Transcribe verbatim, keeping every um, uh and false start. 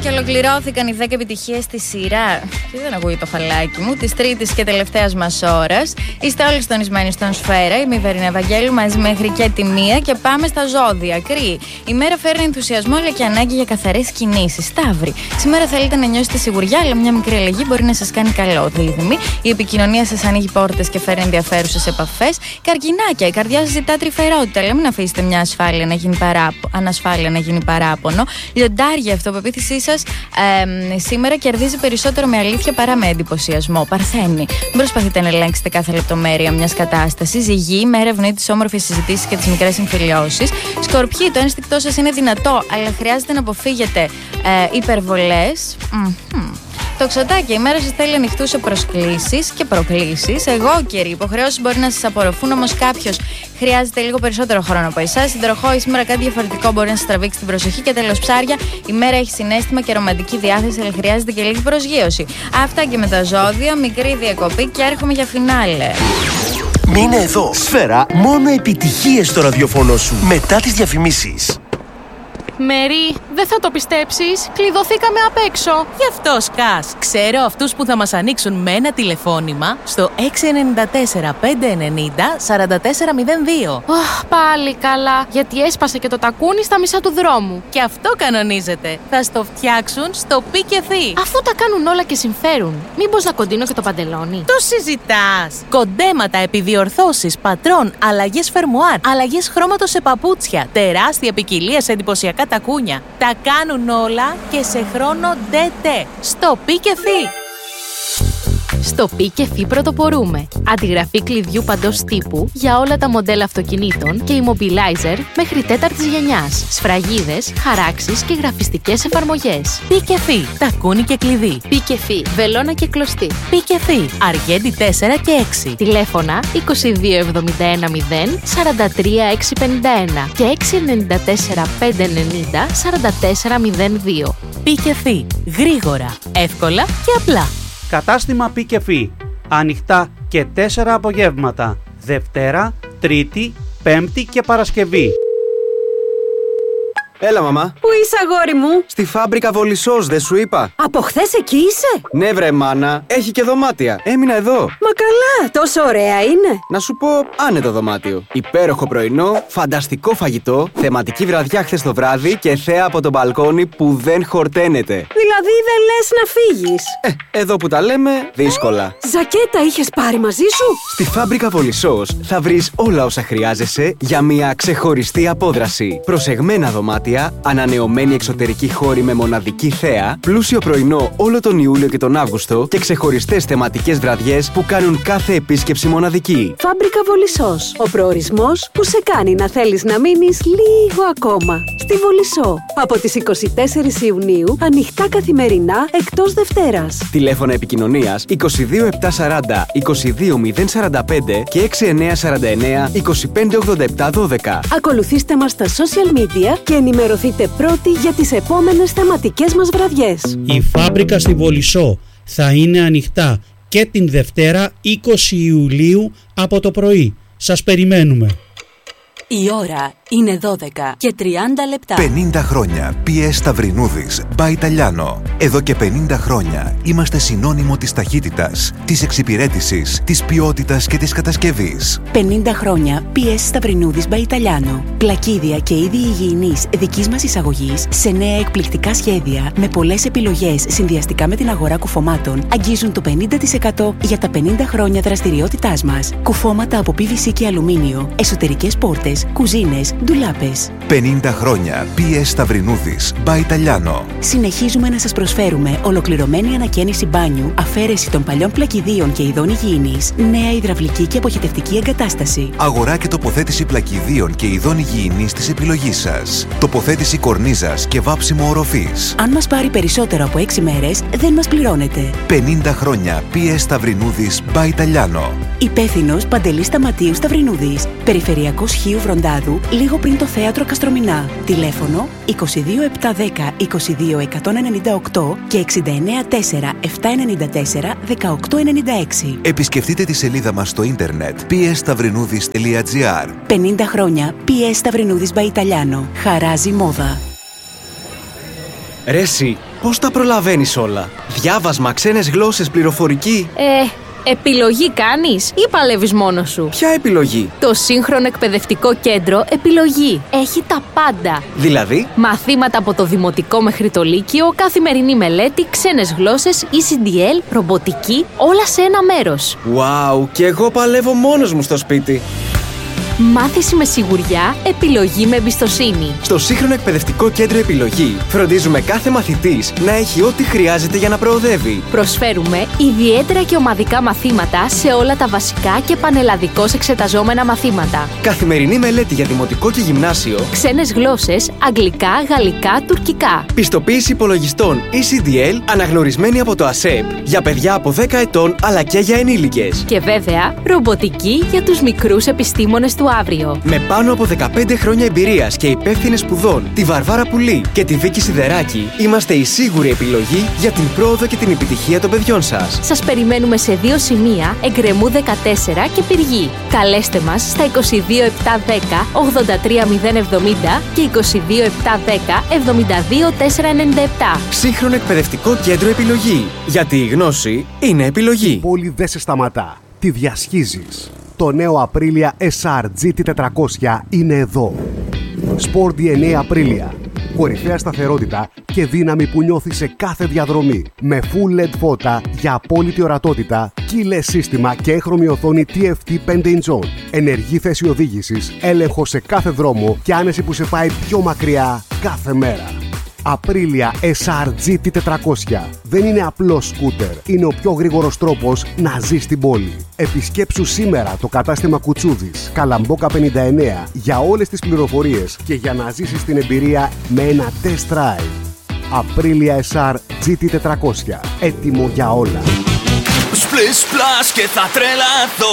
και ολοκληρώθηκαν οι δέκα επιτυχίες στη σειρά. Και δεν ακούγεται το φαλάκι μου. Τη τρίτη και τελευταία μας ώρας. Είστε όλοι συντονισμένοι στον Σφαίρα. Είμαι η Βερίνα Ευαγγέλου μαζί μέχρι και τη μία. Και πάμε στα ζώδια. Κρύοι. Η μέρα φέρνει ενθουσιασμό αλλά και ανάγκη για καθαρές κινήσεις. Σταύροι. Σήμερα θέλετε να νιώσετε σιγουριά, αλλά μια μικρή αλλαγή μπορεί να σας κάνει καλό. Δίδυμοι. Η επικοινωνία σας ανοίγει πόρτες και φέρνει ενδιαφέρουσες επαφές. Καρκινάκια. Η καρδιά σας ζητά τρυφερότητα. Αλλά μην αφήσετε μια ασφάλεια να γίνει παράπο... ανασφάλεια να γίνει παράπονο. Λιοντάρια. Η αυτοπεποίθησή σας ε, σήμερα κερδίζει περισσότερο με αλήθεια παρά με εντυπωσιασμό. Παρθένη. Μην προσπαθείτε να ελέγξετε κάθε λεπτομέρεια μιας κατάστασης. Ζυγή. Η μέρα ευνοεί τις όμορφες συζητήσεις και τις μικρές συμφιλιώσεις. Σκορπιοί. Το ένστικτό σας είναι δυνατό, αλλά χρειάζεται να αποφύγετε ε, υπερβολές. Mm-hmm. Τοξοτάκια, η μέρα σας θέλει ανοιχτού σε προσκλήσεις και προκλήσεις. Εγώ καιροί, υποχρεώσεις μπορεί να σας απορροφούν, όμως κάποιος χρειάζεται λίγο περισσότερο χρόνο από εσάς. Συντροχόη, σήμερα κάτι διαφορετικό μπορεί να σας τραβήξει την προσοχή. Και τέλος, ψάρια, η μέρα έχει συναίσθημα και ρομαντική διάθεση, αλλά χρειάζεται και λίγη προσγείωση. Αυτά και με τα ζώδια, μικρή διακοπή και έρχομαι για φινάλε. Μείνε εδώ. Σφαίρα, μόνο επιτυχίες στο ραδιοφωνό σου. Μετά τις διαφημίσεις. Μέρι, δεν θα το πιστέψεις, κλειδωθήκαμε απ' έξω. Γι' αυτό σκάς. Ξέρω αυτούς που θα μας ανοίξουν με ένα τηλεφώνημα στο έξι εννιά τέσσερα πέντε εννιά μηδέν τέσσερα τέσσερα μηδέν δύο. Oh, πάλι καλά, γιατί έσπασε και το τακούνι στα μισά του δρόμου. Και αυτό κανονίζεται. Θα στο φτιάξουν στο πι και θη. Αφού τα κάνουν όλα και συμφέρουν, μήπως να κοντίνω και το παντελόνι? Το συζητάς. Κοντέματα, επιδιορθώσεις, πατρών, αλλαγές φερμουάρ, αλλαγές χρώματος σε παπούτσια, τεράστια ποικιλία σε εντυπωσιακά τακούνια. Τα κάνουν όλα και σε χρόνο ντετέ. Στο πι και θη. Στο πι και θη πρωτοπορούμε. Αντιγραφή κλειδιού παντός τύπου για όλα τα μοντέλα αυτοκινήτων και immobilizer μέχρι τέταρτης γενιάς. Σφραγίδες, χαράξεις και γραφιστικές εφαρμογές. Πι και θη. Τακούνι και κλειδί. Πι και θη. Βελόνα και κλωστή. Πι και θη. Αργέντη τέσσερα και έξι. Τηλέφωνα είκοσι δύο εβδομήντα ένα μηδέν σαράντα τρία εξακόσια πενήντα ένα και έξι εννιά τέσσερα πέντε εννιά σαράντα τέσσερα μηδέν δύο. Πι και θη. Γρήγορα, εύκολα και απλά. Κατάστημα Πι και Φι. Ανοιχτά και τέσσερα απογεύματα. Δευτέρα, Τρίτη, Πέμπτη και Παρασκευή. Έλα, μαμά. Πού είσαι, αγόρι μου? Στη φάμπρικα Βολισσός, δεν σου είπα? Από χθες εκεί είσαι? Ναι, βρε, μάνα. Έχει και δωμάτια. Έμεινα εδώ. Μα καλά, τόσο ωραία είναι. Να σου πω, άνετο δωμάτιο. Υπέροχο πρωινό, φανταστικό φαγητό, θεματική βραδιά χθες το βράδυ και θέα από το μπαλκόνι που δεν χορταίνεται. Δηλαδή δεν λες να φύγεις? Ε, εδώ που τα λέμε, δύσκολα. Ζακέτα είχες πάρει μαζί σου? Στη φάμπρικα Βολισσός θα βρεις όλα όσα χρειάζεσαι για μια ξεχωριστή απόδραση. Προσεγμένα δωμάτια, ανανεωμένη εξωτερική χώρη με μοναδική θέα, πλούσιο πρωινό όλο τον Ιούλιο και τον Αύγουστο και ξεχωριστές θεματικές βραδιές που κάνουν κάθε επίσκεψη μοναδική. Φάμπρικα Βολισσός. Ο προορισμός που σε κάνει να θέλεις να μείνεις λίγο ακόμα. Στη Βολισσό. Από τις είκοσι τέσσερις Ιουνίου, ανοιχτά καθημερινά εκτός Δευτέρας. Τηλέφωνα επικοινωνίας είκοσι δύο επτακόσια σαράντα είκοσι δύο μηδέν σαράντα πέντε και έξι εννιά σαράντα εννιά είκοσι πέντε ογδόντα επτά δώδεκα. Ακολουθήστε μας στα social media και ενημερωθείτε πρώτοι για τις επόμενες θεματικές μας βραδιές. Η φάμπρικα στη Βολισσό θα είναι ανοιχτά και την Δευτέρα είκοσι Ιουλίου από το πρωί. Σας περιμένουμε. Η ώρα είναι δώδεκα και τριάντα λεπτά. πενήντα χρόνια πι ες Σταυρινούδης by Italiano. Εδώ και πενήντα χρόνια είμαστε συνώνυμο της ταχύτητας, της εξυπηρέτησης, της ποιότητας και της κατασκευής. πενήντα χρόνια πι ες Σταυρινούδης by Italiano. Πλακίδια και είδη υγιεινής δικής μας εισαγωγής σε νέα εκπληκτικά σχέδια με πολλές επιλογές συνδυαστικά με την αγορά κουφωμάτων αγγίζουν το πενήντα τοις εκατό για τα πενήντα χρόνια δραστηριότητάς μας. Κουφώματα από πι βι σι και αλουμίνιο, εσωτερικές πόρτες, κουζίνες, ντουλάπες. πενήντα χρόνια πι ες Σταυρινούδης by Italiano. Συνεχίζουμε να σας προσφέρουμε ολοκληρωμένη ανακαίνιση μπάνιου, αφαίρεση των παλιών πλακιδίων και ειδών υγιεινής, νέα υδραυλική και αποχετευτική εγκατάσταση. Αγορά και τοποθέτηση πλακιδίων και ειδών υγιεινής της επιλογής σας. Τοποθέτηση κορνίζας και βάψιμο οροφής. Αν μας πάρει περισσότερο από έξι μέρες, δεν μας πληρώνετε. πενήντα χρόνια πι ες Σταυρινούδης by Italiano. Υπεύθυνος Παντελής Σταματίου Σταυρινούδης. Περιφερειακός Χίου Βροντάδου, λίγο πριν το θέατρο Καστρομηνά. Τηλέφωνο είκοσι δύο επτακόσια δέκα είκοσι δύο εκατόν ενενήντα οκτώ και εξήντα εννέα τέσσερα επτακόσια ενενήντα τέσσερα δεκαοκτώ ενενήντα έξι. Επισκεφτείτε τη σελίδα μας στο ίντερνετ πι ες σταυρινούδης τελεία τζι άρ. πενήντα χρόνια πι ες Σταυρινούδης by Italiano. Χαράζει μόδα. Ρε εσύ, πώς τα προλαβαίνεις όλα? Διάβασμα, ξένες γλώσσες, πληροφορική. Ε, επιλογή κάνεις ή παλεύεις μόνος σου? Ποια επιλογή? Το σύγχρονο εκπαιδευτικό κέντρο Επιλογή. Έχει τα πάντα. Δηλαδή? Μαθήματα από το δημοτικό μέχρι το λύκειο, καθημερινή μελέτη, ξένες γλώσσες, ι σι ντι ελ, ρομποτική, όλα σε ένα μέρος. Wow, και εγώ παλεύω μόνος μου στο σπίτι. Μάθηση με σιγουριά, επιλογή με εμπιστοσύνη. Στο σύγχρονο εκπαιδευτικό κέντρο Επιλογή φροντίζουμε κάθε μαθητής να έχει ό,τι χρειάζεται για να προοδεύει. Προσφέρουμε ιδιαίτερα και ομαδικά μαθήματα σε όλα τα βασικά και πανελλαδικώς εξεταζόμενα μαθήματα. Καθημερινή μελέτη για δημοτικό και γυμνάσιο. Ξένες γλώσσες, αγγλικά, γαλλικά, τουρκικά. Πιστοποίηση υπολογιστών ι σι ντι ελ αναγνωρισμένη από το ΑΣΕΠ για παιδιά από δέκα ετών αλλά και για ενήλικες. Και βέβαια, ρομποτική για τους μικρούς επιστήμονες του αύριο. Με πάνω από δεκαπέντε χρόνια εμπειρίας και υπεύθυνες σπουδών, τη Βαρβάρα Πουλή και τη Βίκη Σιδεράκη, είμαστε η σίγουρη επιλογή για την πρόοδο και την επιτυχία των παιδιών σας. Σας περιμένουμε σε δύο σημεία, Εγκρεμού δεκατέσσερα και Πυργή. Καλέστε μας στα είκοσι δύο επτακόσια δέκα ογδόντα τρία μηδέν εβδομήντα και είκοσι δύο επτακόσια δέκα εβδομήντα δύο τετρακόσια ενενήντα επτά. Σύγχρονο εκπαιδευτικό κέντρο Επιλογή. Γιατί η γνώση είναι επιλογή. Η πόλη δεν σε σταματά. Τη διασχίζεις. Το νέο Aprilia ες αρ τζι τι τετρακόσια είναι εδώ. Sport ντι εν έι Aprilia. Κορυφαία σταθερότητα και δύναμη που νιώθει σε κάθε διαδρομή. Με full ελ ι ντι φώτα για απόλυτη ορατότητα, keyless σύστημα και έχρωμη οθόνη τι εφ τι πέντε inch. Ενεργή θέση οδήγησης, έλεγχο σε κάθε δρόμο και άνεση που σε πάει πιο μακριά κάθε μέρα. Aprilia ες αρ τζι τι τετρακόσια. Δεν είναι απλός σκούτερ. Είναι ο πιο γρήγορος τρόπος να ζεις στην πόλη. Επισκέψου σήμερα το κατάστημα Κουτσούδης, Καλαμπόκα πενήντα εννέα για όλες τις πληροφορίες και για να ζήσεις την εμπειρία με ένα test drive. Aprilia ες αρ τζι τι τετρακόσια. Έτοιμο για όλα. Σπλες πλάς και θα τρελαθώ.